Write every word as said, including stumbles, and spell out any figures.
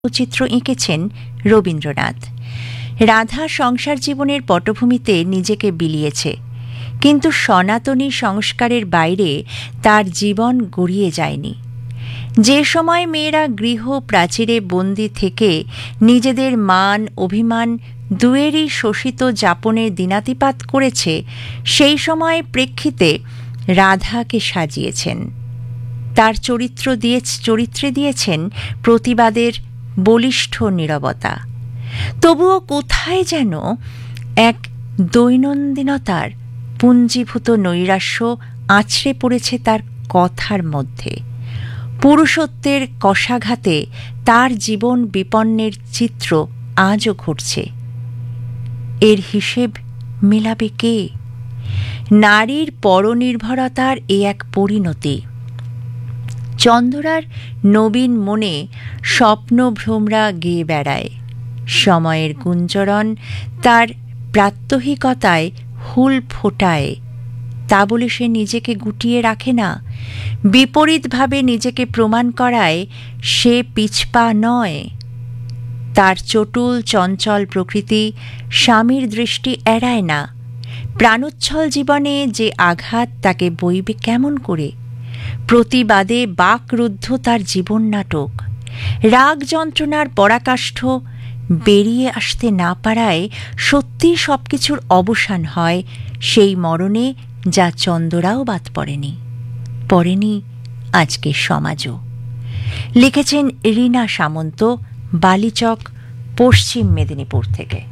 চিত্র এঁকেছেন রবীন্দ্রনাথ। রাধা সংসার জীবনের পটভূমিতে নিজেকে বিলিয়েছে, কিন্তু সনাতনী সংস্কারের বাইরে তার জীবন গড়িয়ে যায়নি। যে সময় মেয়েরা গৃহ প্রাচীরে বন্দী থেকে নিজেদের মান অভিমান দুয়েরই শোষিত যাপনের দিনাতিপাত করেছে, সেই সময় প্রেক্ষিতে রাধাকে সাজিয়েছেন। তার চরিত্র দিয়ে চরিত্রে দিয়েছেন প্রতিবাদের বলিষ্ঠ নীরবতা। তবুও কোথায় যেন এক দৈনন্দিনতার পুঞ্জীভূত নৈরাশ্য আছড়ে পড়েছে তার কথার মধ্যে। পুরুষত্বের কষাঘাতে তার জীবন বিপন্নের চিত্র আজও ঘটছে। এর হিসেব মেলাবে কে? নারীর পরনির্ভরতার এ এক পরিণতি। চন্দরার নবীন মনে স্বপ্নভ্রমরা গেয়ে বেড়ায়। সময়ের গুঞ্জরণ তার প্রাত্যহিকতায় হুল ফোটায়। তা বলে সে নিজেকে গুটিয়ে রাখে না। বিপরীতভাবে নিজেকে প্রমাণ করায় সে পিছপা নয়। তার চটুল চঞ্চল প্রকৃতি স্বামীর দৃষ্টি এড়ায় না। প্রাণোচ্ছল জীবনে যে আঘাত তাকে বইবে কেমন করে? প্রতিবাদে বাকরুদ্ধ তার জীবন নাটক। রাগ যন্ত্রণার পরাকাষ্ঠ বেরিয়ে আসতে না পারায় সত্যি সবকিছুর অবসান হয় সেই মরণে, যা চন্দরাও বাদ পড়েনি, পড়েনি আজকের সমাজও। লিখেছেন রীনা সামন্ত, বালিচক, পশ্চিম মেদিনীপুর থেকে।